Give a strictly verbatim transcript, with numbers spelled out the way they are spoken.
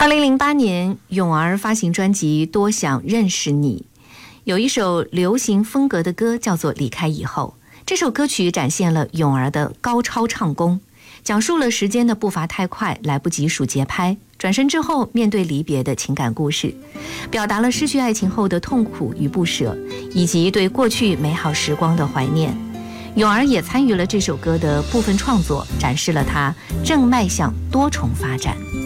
二零零八年，咏儿发行专辑《多想认识你》，有一首流行风格的歌叫做《离开以后》。这首歌曲展现了咏儿的高超唱功，讲述了时间的步伐太快，来不及数节拍，转身之后面对离别的情感故事，表达了失去爱情后的痛苦与不舍，以及对过去美好时光的怀念。咏儿也参与了这首歌的部分创作，展示了她正迈向多重发展。